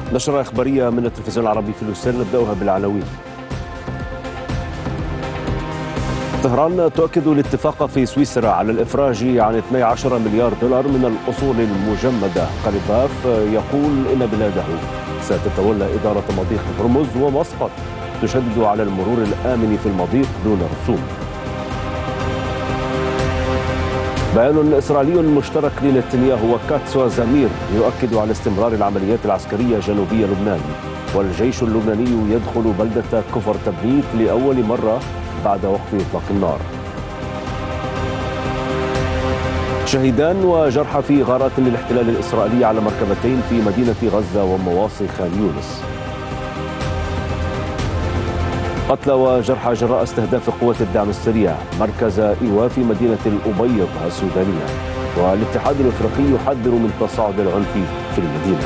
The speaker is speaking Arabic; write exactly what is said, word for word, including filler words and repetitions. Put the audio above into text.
نشرة إخبارية من التلفزيون العربي في لوسيل، نبدأها بالعناوين. طهران تؤكد الاتفاق في سويسرا على الإفراج عن اثني عشر مليار دولار من الأصول المجمدة. قليباف يقول إن بلاده ستتولى إدارة مضيق هرمز، ومسقط تشدد على المرور الآمن في المضيق دون رسوم. بيان إسرائيلي مشترك لنتنياهو وكاتس وزمير يؤكد على استمرار العمليات العسكرية جنوبي لبنان، والجيش اللبناني يدخل بلدة كفر تبنيك لأول مرة بعد وقف إطلاق النار. شهيدان وجرحى في غارات للاحتلال الإسرائيلي على مركبتين في مدينة غزة ومواصي خان يونس. قتلى وجرحى جراء استهداف قوات الدعم السريع مركز إيواء في مدينة الأبيض السودانية. والاتحاد الأفريقي يحذر من تصاعد العنف في المدينة.